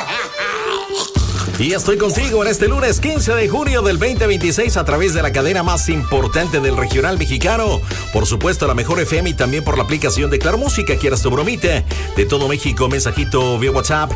Y estoy contigo en este lunes 15 de junio del 2026 a través de la cadena más importante del regional mexicano. Por supuesto, la mejor FM y también por la aplicación de Claro Música. ¿Quieras tu bromita? De todo México, mensajito vía WhatsApp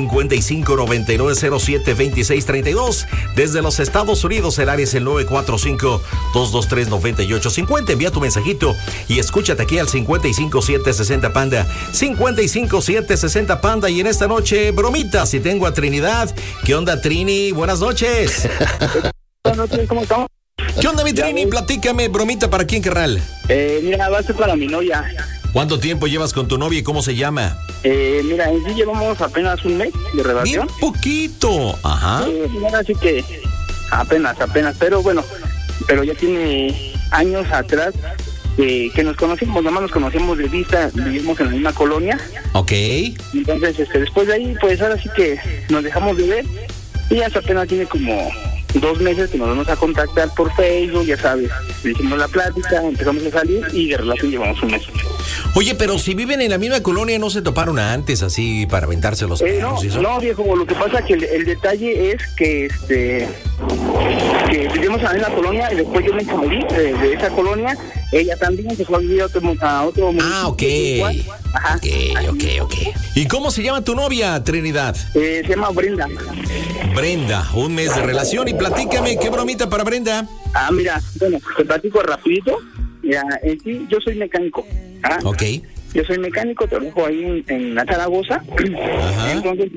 5599072632. Desde los Estados Unidos, el área es el 945-223-9850. Envía tu mensajito y escúchate aquí al 55760 Panda. 55760 Panda. Y en esta noche, bromitas. Y tengo a Trinidad. ¿Qué onda, Trini? Buenas noches. Buenas noches, ¿cómo estamos? ¿Qué onda, mi Trini? Platícame, bromita, ¿para quién, carnal? Mira, va a ser para mi novia. ¿Cuánto tiempo llevas con tu novia y cómo se llama? Mira, en sí llevamos apenas un mes de relación. Bien poquito. Ajá. Así que apenas, pero bueno, pero ya tiene años atrás que nos conocimos, nomás nos conocemos de vista, vivimos en la misma colonia. Ok. Entonces, después de ahí, pues ahora sí que nos dejamos de ver y hasta apenas tiene como 2 meses que nos vamos a contactar por Facebook, ya sabes, hicimos la plática, empezamos a salir y de relación llevamos un mes. Oye, pero si viven en la misma colonia, ¿no se toparon antes así para aventarse los perros y eso? No, viejo, lo que pasa que el detalle es que que vivimos en la misma colonia y después yo me moví de esa colonia, ella también se fue a vivir a otro municipio. Ah, ok. Ajá. Ok. ¿Y cómo se llama tu novia, Trinidad? Se llama Brenda. Brenda, un mes de relación y platícame, ¿qué bromita para Brenda? Mira, bueno, te platico rapidito. Mira, en sí, yo soy mecánico. Ok. Yo soy mecánico, trabajo ahí en la Zaragoza. Ajá. Entonces,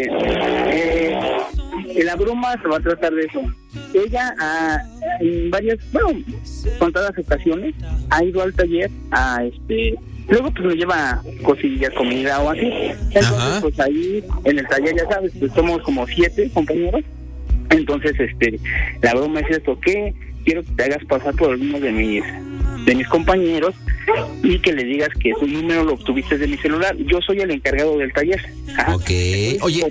la broma se va a tratar de eso. Ella, en varias, contadas ocasiones, ha ido al taller luego pues me lleva cosillas, comida o así. Entonces, ajá, pues ahí en el taller, ya sabes, pues somos como 7 compañeros. Entonces, la broma es esto, que quiero que te hagas pasar por alguno de mis compañeros y que le digas que tu número lo obtuviste de mi celular. Yo soy el encargado del taller. Ajá. Ok. Oye,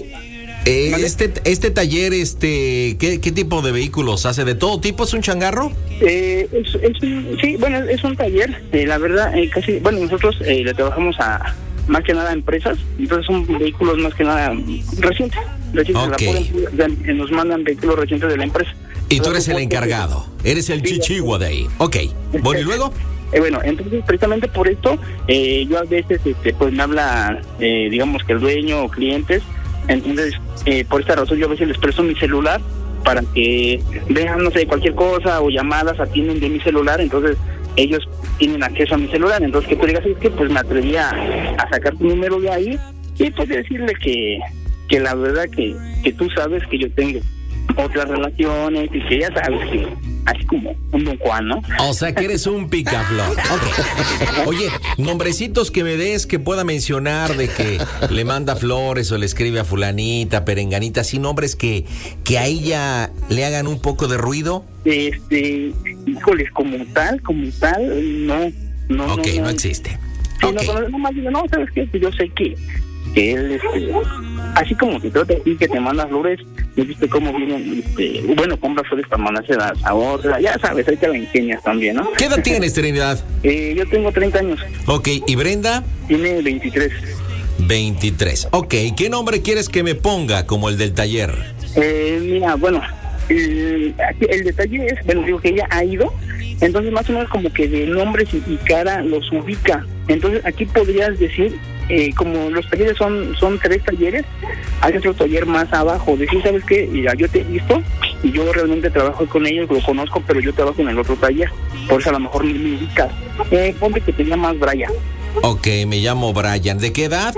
este taller, ¿qué tipo de vehículos hace? ¿De todo tipo? ¿Es un changarro? Sí, bueno, es un taller, la verdad, nosotros le trabajamos a más que nada a empresas, entonces son vehículos más que nada recientes. Okay. Nos mandan vehículos recientes de la empresa. Y tú eres el encargado, eres el chichigua de ahí. Ok, bueno, ¿y luego? Entonces precisamente por esto, yo a veces pues me habla, digamos que el dueño o clientes. Entonces, por esta razón yo a veces les presto mi celular para que vean, no sé, cualquier cosa o llamadas atienden de mi celular. Entonces, ellos tienen acceso a mi celular. Entonces, que tú digas, es que pues me atreví a sacar tu número de ahí y pues decirle que la verdad que tú sabes que yo tengo otras relaciones y que ya sabes que así como un Don Juan, ¿no? O sea que eres un picaflor. Okay. Oye, nombrecitos que me des que pueda mencionar de que le manda flores o le escribe a fulanita, perenganita, así nombres que a ella le hagan un poco de ruido. Híjoles, como tal, no. Ok, no existe. Sí, okay. No, ¿sabes qué? Yo sé que él, así como te trata a ti, que te manda flores, viste cómo vienen, compra flores para mandárselas a otra, ya sabes, ahí te la enseñas también, ¿no? ¿Qué edad tienes, Trinidad? Yo tengo 30 años. Ok, ¿y Brenda? Tiene 23. 23. Ok, ¿qué nombre quieres que me ponga como el del taller? Mira, el detalle es, digo que ella ha ido, entonces más o menos como que de nombres y cara los ubica. Entonces aquí podrías decir, como los talleres son 3 talleres, hay otro taller más abajo. Decir, ¿sabes qué? Mira, yo te he visto y yo realmente trabajo con ellos, lo conozco, pero yo trabajo en el otro taller. Por eso a lo mejor me ubicas. Ponte que te llamas Brian. Ok, me llamo Brian. ¿De qué edad?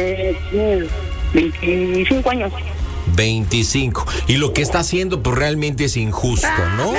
25 años. 25. Y lo que está haciendo pues realmente es injusto, ¿no?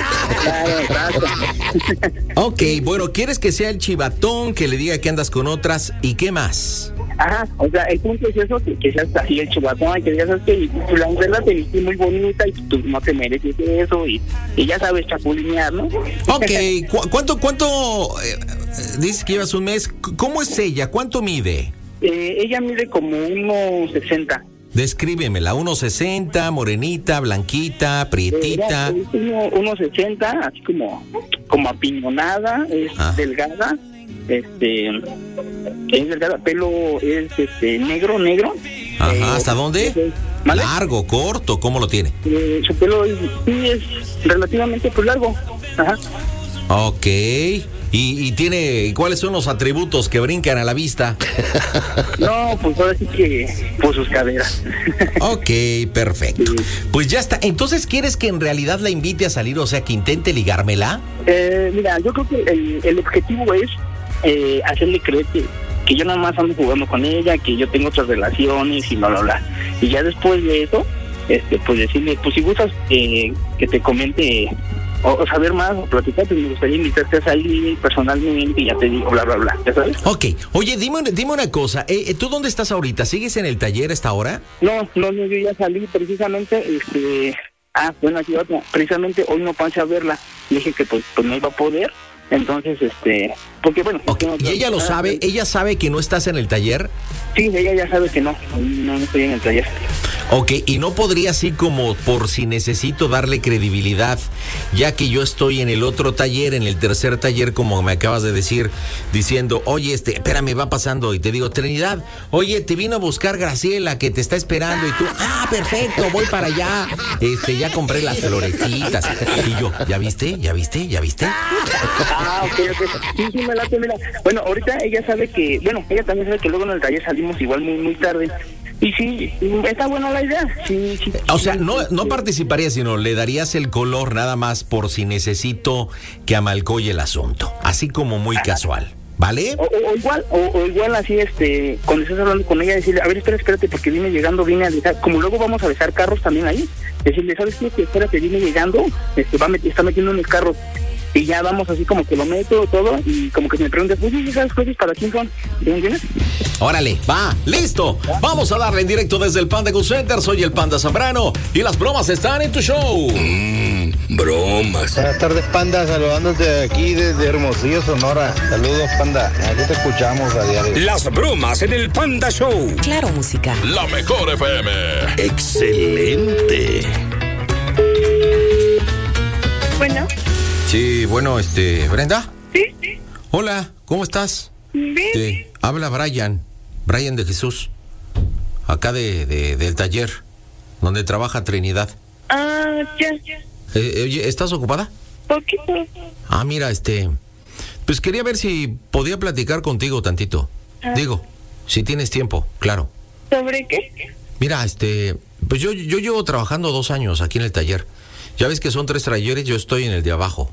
Ok, bueno, ¿quieres que sea el chivatón, que le diga que andas con otras y qué más? Ajá, o sea, el punto es eso, que seas así el chivatón, que digas que la verdad te viste muy bonita y tú no te mereces eso y ya sabes chapulinear, ¿no? Ok, ¿cuánto dices que llevas un mes? ¿Cómo es ella? ¿Cuánto mide? Ella mide como 1.60. Descríbemela, 1.60, morenita, blanquita, prietita. 1.60, así como apiñonada, es delgada, es delgada, pelo es negro, Ajá, ¿hasta dónde? ¿Vale? Largo, corto, ¿cómo lo tiene? Su pelo sí es relativamente pues largo. Ajá. Ok. ¿Y tiene cuáles son los atributos que brincan a la vista? No, pues ahora sí que por sus caderas. Ok, perfecto. Sí. Pues ya está. Entonces, ¿quieres que en realidad la invite a salir? O sea, que intente ligármela. Mira, yo creo que el objetivo es hacerle creer que yo nada más ando jugando con ella, que yo tengo otras relaciones y bla, bla, bla. Y ya después de eso, pues decirle, pues si gustas que te comente o saber más o platicar, pues me gustaría invitarte a salir personalmente y ya te digo, bla, bla, bla, ¿ya sabes? Ok. Oye, dime una cosa. ¿Tú dónde estás ahorita? ¿Sigues en el taller a esta hora? No, yo ya salí precisamente, bueno, aquí otra, precisamente hoy no pasé a verla, le dije que pues no iba a poder, entonces, porque bueno... Okay. ¿Y ella lo sabe? ¿Ella sabe que no estás en el taller? Sí, ella ya sabe que no estoy en el taller. Ok, y no podría así como por si necesito darle credibilidad, ya que yo estoy en el otro taller, en el tercer taller, como me acabas de decir, diciendo, oye, espérame, va pasando, y te digo, Trinidad, oye, te vino a buscar Graciela, que te está esperando, y tú, perfecto, voy para allá, ya compré las florecitas, y yo, ¿ya viste? Ok, sí, me late, mira, bueno, ahorita ella sabe que, bueno, ella también sabe que luego en el taller salimos igual muy tarde. Y sí, está buena la idea. Sí. O sea, no participaría, sino le darías el color nada más por si necesito que amalcoye el asunto. Así como muy casual, ¿vale? O igual así, cuando estés hablando con ella, decirle, a ver, espérate, porque vine a dejar, como luego vamos a dejar carros también ahí, decirle, ¿sabes qué? Que espérate, vine llegando, está metiendo en el carro. Y ya vamos así como que lo meto todo y como que me preguntas, oye, ¿sabes cosas para quién son? ¿Me entiendes? Órale, va, listo. Vamos a darle en directo desde el Panda Go Center. Soy el Panda Zambrano y las bromas están en tu show. Bromas. Buenas tardes, Panda, saludándote aquí desde Hermosillo, Sonora. Saludos, Panda. Aquí te escuchamos a diario. Las bromas en el Panda Show. Claro, música. La mejor FM. Excelente. Bueno. Sí, bueno, Brenda. Sí. Hola, ¿cómo estás? Bien. Habla Brian de Jesús, acá del taller, donde trabaja Trinidad. Ya. Oye, ¿estás ocupada? Poquito. Mira, pues quería ver si podía platicar contigo tantito. Digo, si tienes tiempo, claro. ¿Sobre qué? Mira, pues yo llevo trabajando 2 años aquí en el taller. Ya ves que son 3 talleres, yo estoy en el de abajo.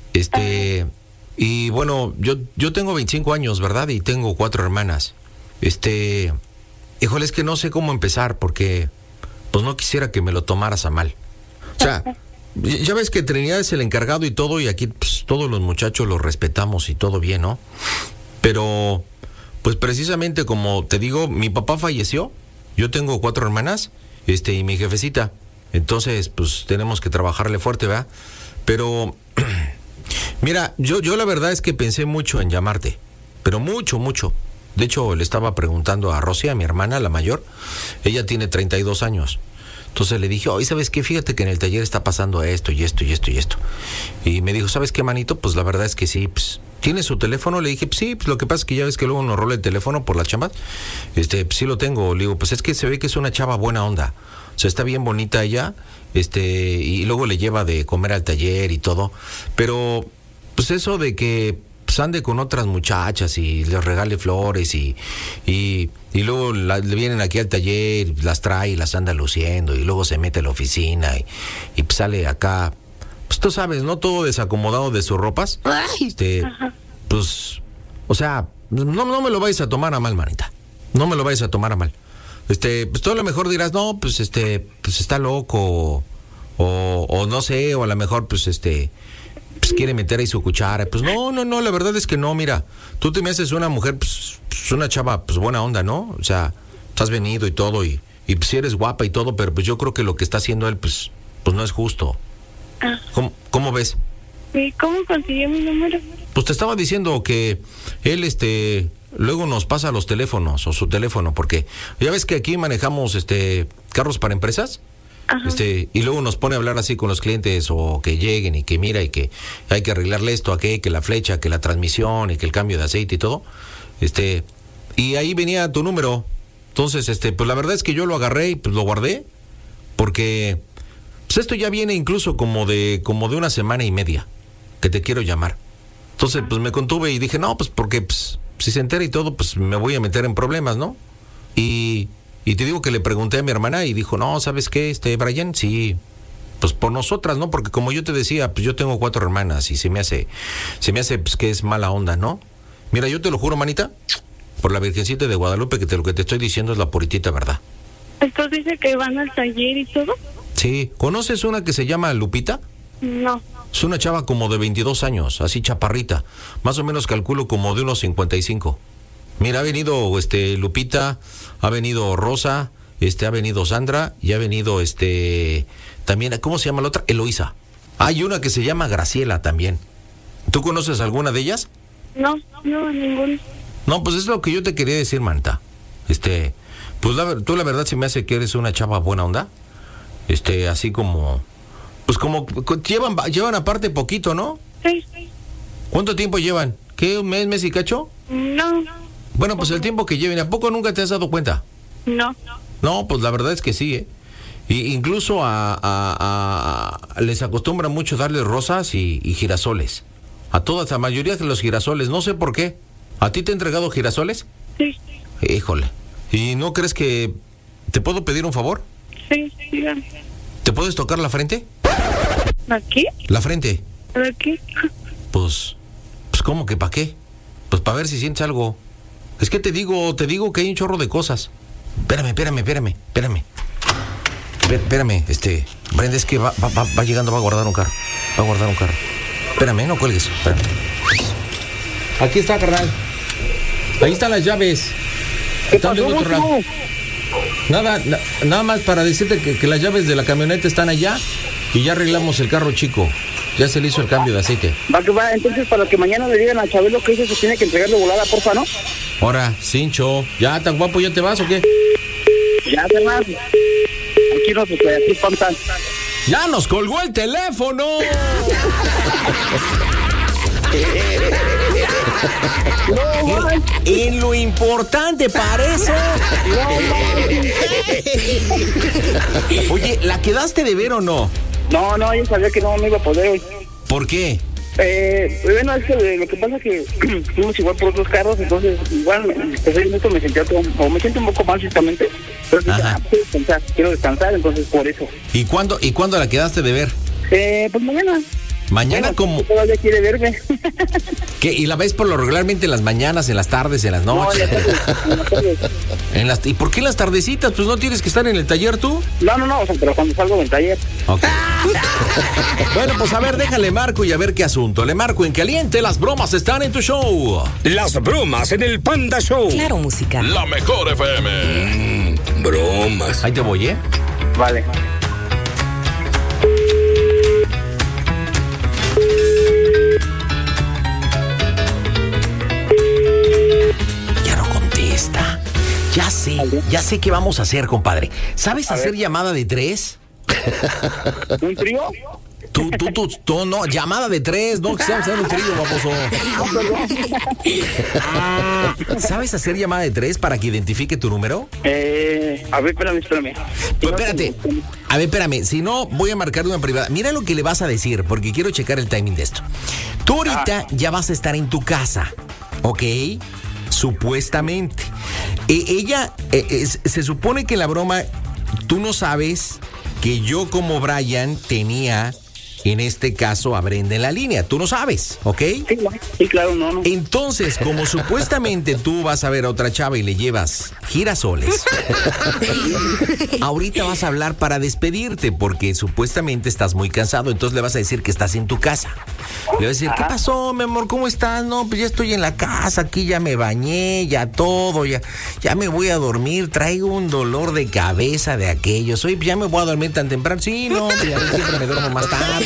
Y bueno, yo tengo 25 años, ¿verdad? Y tengo 4 hermanas. Híjole, es que no sé cómo empezar porque pues no quisiera que me lo tomaras a mal. O sea, ya ves que Trinidad es el encargado y todo, y aquí pues, todos los muchachos los respetamos y todo bien, ¿no? Pero, pues precisamente como te digo, mi papá falleció, yo tengo 4 hermanas, y mi jefecita. Entonces, pues tenemos que trabajarle fuerte, ¿verdad? Pero, mira, yo la verdad es que pensé mucho en llamarte, pero mucho. De hecho, le estaba preguntando a Rosy, a mi hermana, la mayor, ella tiene 32 años. Entonces le dije, oye, ¿sabes qué? Fíjate que en el taller está pasando esto y esto. Y me dijo, ¿sabes qué, manito? Pues la verdad es que sí, pues, ¿tienes su teléfono? Le dije, pues sí, pues lo que pasa es que ya ves que luego nos rola el teléfono por las chambas. Pues sí lo tengo. Le digo, pues es que se ve que es una chava buena onda. O sea, está bien bonita ella, y luego le lleva de comer al taller y todo. Pero, pues eso de que pues, ande con otras muchachas y les regale flores y luego le vienen aquí al taller, las trae y las anda luciendo y luego se mete a la oficina y pues sale acá, pues tú sabes, ¿no? Todo desacomodado de sus ropas. Pues, o sea, no me lo vayas a tomar a mal, manita. No me lo vayas a tomar a mal. Pues tú a lo mejor dirás, no, pues pues está loco, o no sé, o a lo mejor pues pues quiere meter ahí su cuchara. Pues no, la verdad es que no, mira, tú te me haces una mujer, pues una chava, pues buena onda, ¿no? O sea, has venido y todo, y pues si eres guapa y todo, pero pues yo creo que lo que está haciendo él, pues no es justo. ¿Cómo ves? ¿Y cómo consiguió mi número? Pues te estaba diciendo que él, luego nos pasa los teléfonos o su teléfono, porque ya ves que aquí manejamos carros para empresas. Ajá. Y luego nos pone a hablar así con los clientes, o que lleguen y que mira y que hay que arreglarle esto, aquello, que la flecha, que la transmisión y que el cambio de aceite y todo. Y ahí venía tu número Entonces, pues la verdad es que yo lo agarré y pues lo guardé, porque pues esto ya viene incluso como de 1 semana y media que te quiero llamar. Entonces, pues me contuve y dije, no, pues porque pues, si se entera y todo, pues me voy a meter en problemas, ¿no? Y te digo que le pregunté a mi hermana y dijo, no, ¿sabes qué, Brian? Sí, pues por nosotras, ¿no? Porque como yo te decía, pues yo tengo 4 hermanas y se me hace pues que es mala onda, ¿no? Mira, yo te lo juro, manita, por la Virgencita de Guadalupe, que lo que te estoy diciendo es la puritita verdad. Entonces dice que van al taller y todo. Sí, ¿conoces una que se llama Lupita? No. Es una chava como de 22 años, así chaparrita, más o menos calculo como de unos 55. Mira, ha venido Lupita, ha venido Rosa, ha venido Sandra y ha venido también, ¿cómo se llama la otra? Eloísa. Hay una que se llama Graciela también. ¿Tú conoces alguna de ellas? No, ninguna. No, pues es lo que yo te quería decir, Manta. Pues tú la verdad se me hace que eres una chava buena onda. Así como, pues como llevan aparte poquito, ¿no? Sí. ¿Cuánto tiempo llevan? ¿Qué, un mes y cacho? No. Bueno, pues el tiempo que lleven, ¿a poco nunca te has dado cuenta? No. No, pues la verdad es que sí, ¿eh? Y incluso les acostumbra mucho darles rosas y girasoles. A todas, la mayoría de los girasoles, no sé por qué. ¿A ti te he entregado girasoles? Sí. Híjole. ¿Y no crees que te puedo pedir un favor? Sí, dígame. ¿Te puedes tocar la frente? ¿Aquí? La frente. ¿Aquí? Pues ¿cómo que para qué? Pues para ver si sientes algo. Es que te digo que hay un chorro de cosas. Espérame. Brenda, es que va llegando, va a guardar un carro. Espérame, no cuelgues. Espérame. Aquí está, carnal. Ahí están las llaves. Están de otro lado. Nada más para decirte que las llaves de la camioneta están allá y ya arreglamos el carro chico. Ya se le hizo el cambio de aceite. Va, entonces para que mañana le digan a Chabelo que eso se tiene que entregar de volada, porfa, ¿no? Ahora, Cincho, ¿ya tan guapo ya te vas o qué? Ya, Fernando. Aquí nos aquí pantan. ¡Ya nos colgó el teléfono! En lo importante parece. Oye, ¿la quedaste de ver o no? No, yo sabía que no me iba a poder hoy. ¿Por qué? Bueno, es que lo que pasa es que fuimos igual por otros carros, entonces igual me sentía me siento un poco mal físicamente, pero quiero descansar, entonces por eso. ¿Y cuándo la quedaste de ver? Pues mañana. ¿Mañana como? Todavía quiere verme. ¿Qué? ¿Y la ves por lo regularmente en las mañanas, en las tardes, en las noches? No, en las ¿Y por qué en las tardecitas? Pues no tienes que estar en el taller tú. No, o sea, pero cuando salgo del taller. Ok. Bueno, pues a ver, déjale marco y a ver qué asunto. Le marco en caliente, las bromas están en tu show. Las bromas en el Panda Show. Claro, música. La mejor FM. Bromas. Ahí te voy, ¿eh? Vale. Ya sé qué vamos a hacer, compadre. ¿Sabes hacer llamada de 3? ¿Un trío? Tú, no, llamada de 3, no, que estamos haciendo un trío, baboso. ¿Sabes hacer llamada de 3 para que identifique tu número? A ver, espérame. Pues espérate. A ver, espérame, si no, voy a marcar una privada. Mira lo que le vas a decir, porque quiero checar el timing de esto. Tú ahorita ya vas a estar en tu casa, ¿ok? Supuestamente. Ella, se supone que en la broma, tú no sabes que yo como Brian tenía, en este caso, a Brenda en la línea. Tú no sabes, ¿ok? Sí, claro, no. Entonces, como supuestamente tú vas a ver a otra chava y le llevas girasoles, ahorita vas a hablar para despedirte porque supuestamente estás muy cansado. Entonces le vas a decir que estás en tu casa. Le vas a decir, ¿qué pasó, mi amor? ¿Cómo estás? No, pues ya estoy en la casa, aquí ya me bañé, ya todo, ya me voy a dormir. Traigo un dolor de cabeza de aquellos. Oye, ya me voy a dormir tan temprano. Sí, no, ya siempre me duermo más tarde.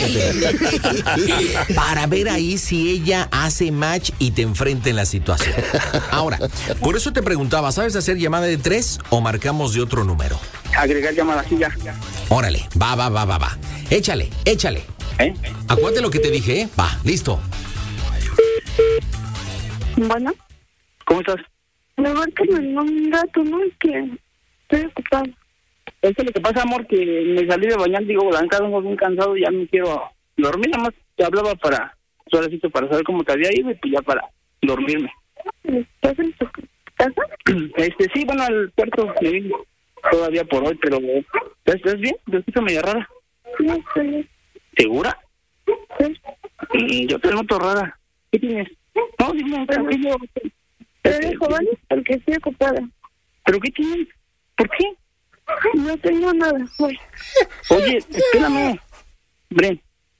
Para ver ahí si ella hace match y te enfrenta en la situación. Ahora, por eso te preguntaba, ¿sabes hacer llamada de 3 o marcamos de otro número? Agregar llamada, sí, ya. Órale, va. Échale. Acuérdate lo que te dije, ¿eh? Va, listo. Bueno. ¿Cómo estás? Me marcan en un rato, ¿no? Es que estoy ocupada. Es que lo que pasa, amor, que me salí de bañar, digo, la verdad, vengo bien cansado, ya me quiero dormir, nada más te hablaba para saber cómo te había ido y pues ya para dormirme. ¿Estás en tu casa? Sí, bueno, al cuarto me vine todavía por hoy, pero ¿estás bien? Te escucho media rara. Sí, estoy bien. ¿Segura? Sí. Yo te noto rara. ¿Qué tienes? No, dime, tranquilo. Te dejo, ¿vale? Porque estoy ocupada. ¿Pero qué tienes? ¿Por qué? No tengo nada, voy. Oye, espérame. Bren.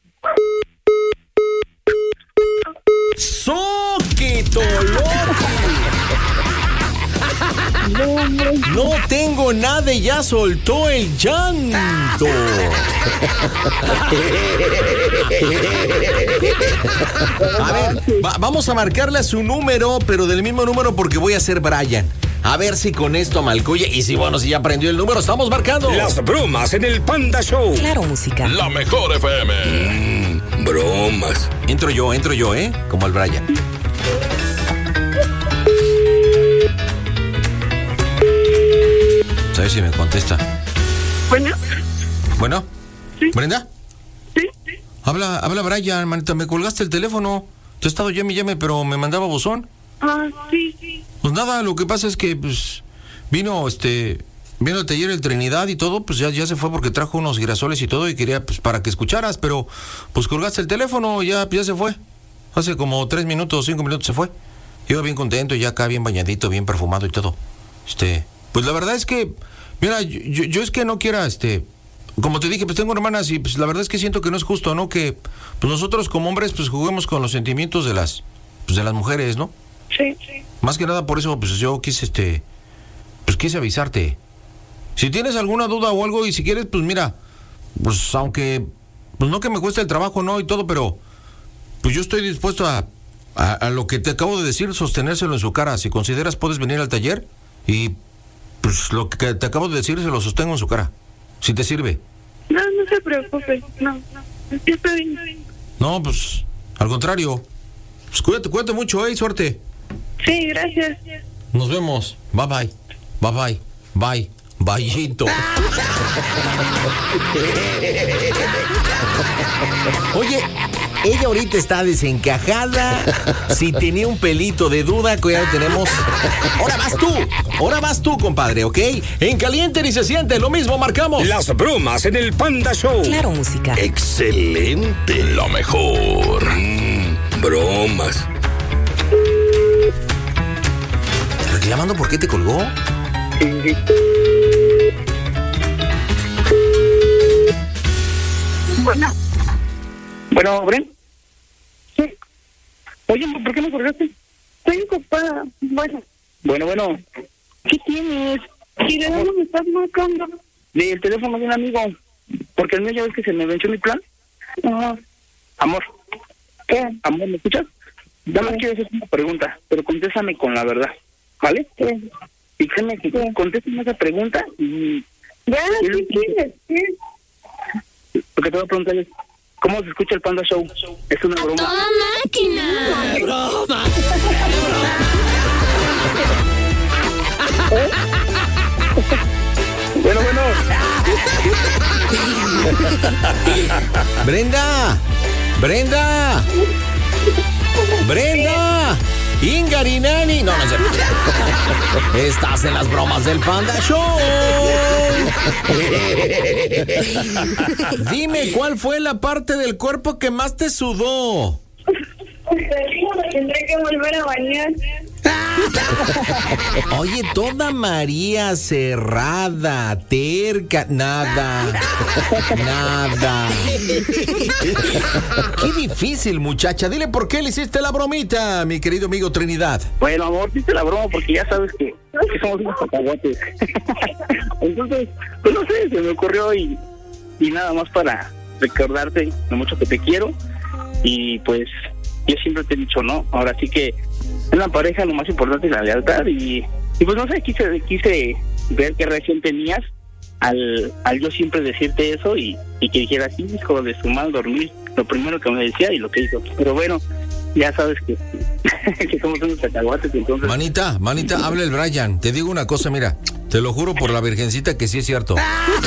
¡Soquito loco! No tengo nada y ya soltó el llanto. A ver, vamos a marcarle a su número, pero del mismo número porque voy a ser Brian. A ver si con esto malcuye. Y si ya aprendió el número, estamos marcando. Las bromas en el Panda Show. Claro, música. La mejor FM. Bromas. Entro yo, como el Brian. ¿Sabes si me contesta? Bueno. Sí. ¿Brenda? Sí. Habla Brian, manita, me colgaste el teléfono. Te he estado llame, pero me mandaba buzón. Ah, sí. Pues nada, lo que pasa es que pues vino al taller el Trinidad y todo, pues ya se fue porque trajo unos girasoles y todo y quería pues para que escucharas, pero pues colgaste el teléfono, ya se fue. Hace como 3 minutos, 5 minutos se fue. Iba bien contento, ya acá bien bañadito, bien perfumado y todo. Pues la verdad es que, mira, yo es que no quiera, como te dije, pues tengo hermanas y pues la verdad es que siento que no es justo, ¿no? Que pues nosotros como hombres pues juguemos con los sentimientos de las mujeres, ¿no? Sí. Más que nada por eso, pues yo quise, quise avisarte. Si tienes alguna duda o algo y si quieres, pues mira, pues aunque, pues no que me cueste el trabajo, ¿no? Y todo, pero pues yo estoy dispuesto a lo que te acabo de decir, sostenérselo en su cara. Si consideras, puedes venir al taller y pues lo que te acabo de decir se lo sostengo en su cara. Si te sirve. No se preocupe. No. Estoy bien. No, pues al contrario. Pues cuídate mucho, suerte. Sí, gracias. Nos vemos. Bye. Bayito. Oye, ella ahorita está desencajada. Si tenía un pelito de duda, que ya lo tenemos. Ahora vas tú, compadre, ¿ok? En caliente ni se siente, lo mismo marcamos. Las bromas en el Panda Show. Claro, música. Excelente. Lo mejor. Bromas. ¿Reclamando por qué te colgó? Bueno, Bren. Sí. Oye, ¿por qué me colgaste? Estoy ocupada. Bueno. ¿Qué tienes? ¿Y de dónde me estás marcando? Del teléfono de un amigo. Porque el mío ya ves que se me venció mi plan. Ajá. Amor. ¿Qué? Amor, ¿me escuchas? Dame quiero hacer una pregunta, pero contéstame con la verdad, ¿vale? Sí. Y créeme que contéstame esa pregunta y... Ya, ¿qué quieres? ¿Qué? Lo que te voy a preguntar es, ¿cómo se escucha el Panda Show? Es una broma. ¡Toda máquina! ¡Broma! Bueno. Brenda. Ingarinani. No sé. Estás en las bromas del Panda Show. Dime, ¿cuál fue la parte del cuerpo que más te sudó? Tendré que volver a bañar. Oye, toda María cerrada, terca, nada. Qué difícil, muchacha. Dile por qué le hiciste la bromita, mi querido amigo Trinidad. Bueno, amor, hice la broma porque ya sabes que somos unos cacahuates. Entonces, pues no sé, se me ocurrió y nada más para recordarte lo mucho que te quiero. Y pues yo siempre te he dicho, ¿no? Ahora sí que en la pareja lo más importante es la lealtad y pues no sé, quise ver qué reacción tenías al yo siempre decirte eso y que dijeras, sí, hijo de su mal dormir, lo primero que me decía y lo que hizo. Pero bueno, ya sabes que, que somos unos cacahuates, entonces... Manita, habla el Brian. Te digo una cosa, mira, te lo juro por la Virgencita que sí es cierto.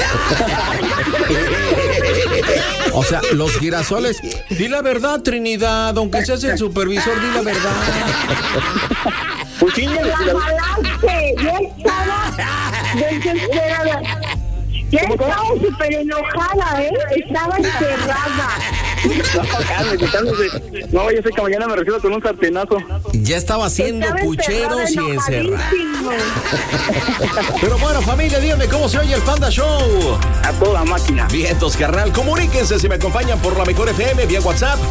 O sea, los girasoles... Di la verdad, Trinidad, aunque seas el supervisor, di la verdad. Pues sí, La jalaste, ya estaba desesperada. Ya estaba súper enojada, estaba encerrada. No, yo sé que mañana me recibo con un sartenazo. Ya estaba haciendo Estaba pucheros y encerrado. enojadísimo. Pero bueno, familia, díganme cómo se oye el Panda Show. A toda máquina. Vientos, carnal, comuníquense si me acompañan por la mejor FM vía WhatsApp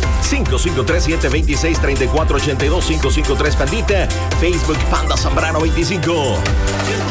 553-726-3482 553 Pandita, Facebook Panda Zambrano 25.